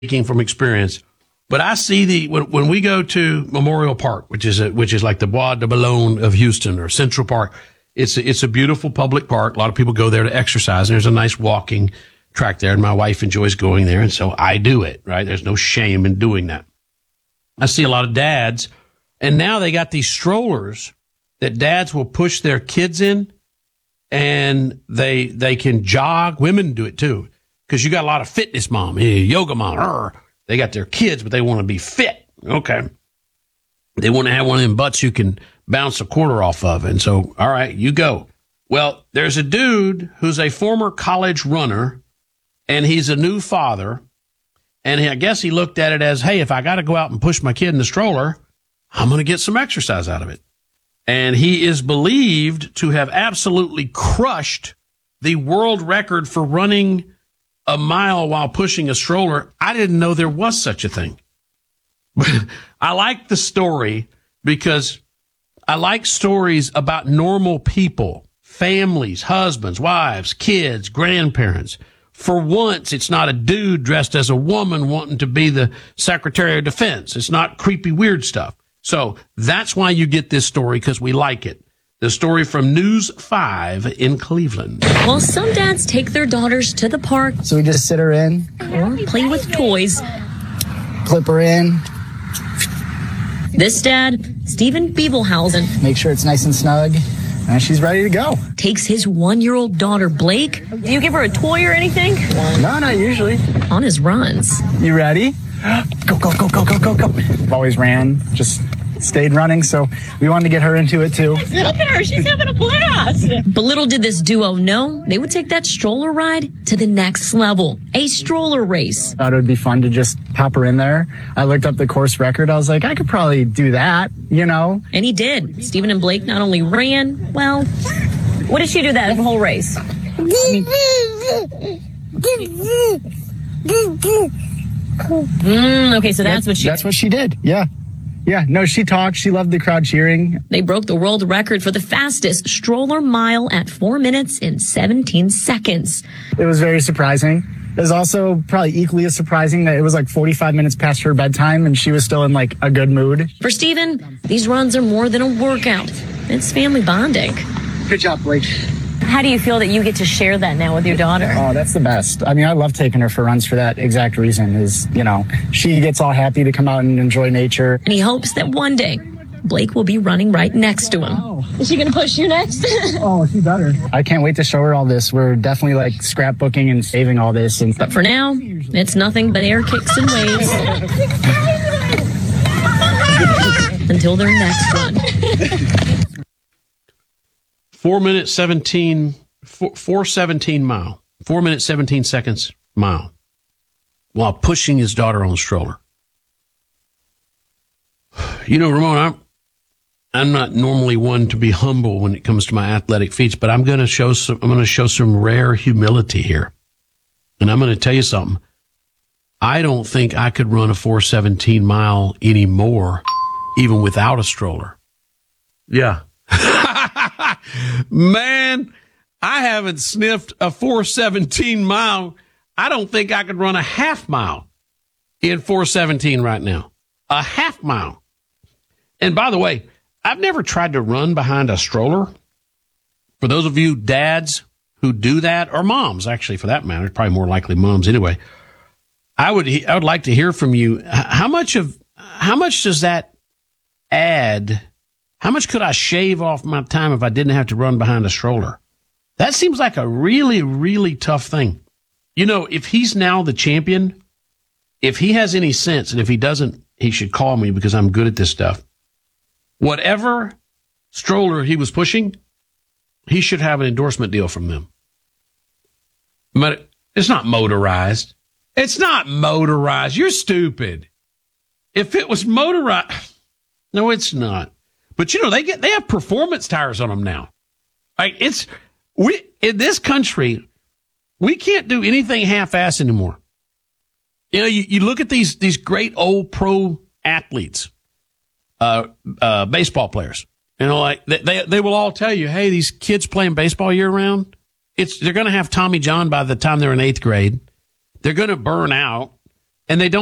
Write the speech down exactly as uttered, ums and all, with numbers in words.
speaking from experience. But I see the when, when we go to Memorial Park, which is a, which is like the Bois de Boulogne of Houston, or Central Park. It's a, it's a beautiful public park. A lot of people go there to exercise. And there's a nice walking track there, and my wife enjoys going there, and so I do it. Right? There's no shame in doing that. I see a lot of dads, and now they got these strollers that dads will push their kids in, and they they can jog. Women do it too, because you got a lot of fitness mom, yoga mom. Rrr. They got their kids, but they want to be fit. Okay. They want to have one of them butts you can bounce a quarter off of. And so, all right, you go. Well, there's a dude who's a former college runner, and he's a new father. And he, I guess he looked at it as, hey, if I got to go out and push my kid in the stroller, I'm going to get some exercise out of it. And he is believed to have absolutely crushed the world record for running a mile while pushing a stroller. I didn't know there was such a thing. But I like the story because I like stories about normal people, families, husbands, wives, kids, grandparents. For once, it's not a dude dressed as a woman wanting to be the Secretary of Defense. It's not creepy, weird stuff. So that's why you get this story, because we like it. The story from News five in Cleveland. Well, some dads take their daughters to the park. So we just sit her in. Or play with toys. Clip her in. This dad, Stephen Biebelhausen. Make sure it's nice and snug. And she's ready to go. Takes his one-year-old daughter, Blake. Do you give her a toy or anything? No, not usually. On his runs. You ready? Go, go, go, go, go, go, go. Always ran, just stayed running, so we wanted to get her into it too. Look at her, she's having a blast. But little did this duo know, they would take that stroller ride to the next level, a stroller race. Thought it would be fun to just pop her in there. I looked up the course record. I was like, I could probably do that, you know? And he did. Stephen and Blake not only ran, well, what did she do that whole race? Mm, okay, so that's that, what she That's what she did, yeah. Yeah, no, she talked. She loved the crowd cheering. They broke the world record for the fastest stroller mile at four minutes and seventeen seconds. It was very surprising. It was also probably equally as surprising that it was like forty-five minutes past her bedtime and she was still in like a good mood. For Stephen, these runs are more than a workout. It's family bonding. Good job, Blake. How do you feel that you get to share that now with your daughter? Oh, that's the best. I mean, I love taking her for runs for that exact reason is, you know, she gets all happy to come out and enjoy nature. And he hopes that one day Blake will be running right next to him. Oh. Is she going to push you next? Oh, she better. I can't wait to show her all this. We're definitely like scrapbooking and saving all this. And But for now, it's nothing but air kicks and waves. Until their next one. Four minutes, seventeen, four, four seventeen mile, four minutes, seventeen seconds mile, while pushing his daughter on the stroller. You know, Ramon, I'm, I'm not normally one to be humble when it comes to my athletic feats, but I'm going to show some, I'm going to show some rare humility here. And I'm going to tell you something. I don't think I could run a four seventeen mile anymore, even without a stroller. Yeah. Man, I haven't sniffed a four seventeen mile. I don't think I could run a half mile in four seventeen right now. A half mile. And by the way, I've never tried to run behind a stroller. For those of you dads who do that, or moms, actually, for that matter, probably more likely moms anyway, I would I would like to hear from you. How much of how much does that add? How much could I shave off my time if I didn't have to run behind a stroller? That seems like a really, really tough thing. You know, if he's now the champion, if he has any sense, and if he doesn't, he should call me because I'm good at this stuff. Whatever stroller he was pushing, he should have an endorsement deal from them. But it's not motorized. It's not motorized. You're stupid. If it was motorized, no, it's not. But you know, they get they have performance tires on them now. Like it's we in this country, we can't do anything half-assed anymore. You know, you, you look at these these great old pro athletes, uh, uh, baseball players. You know, like they, they they will all tell you, hey, these kids playing baseball year round, it's they're going to have Tommy John by the time they're in eighth grade. They're going to burn out. and they don't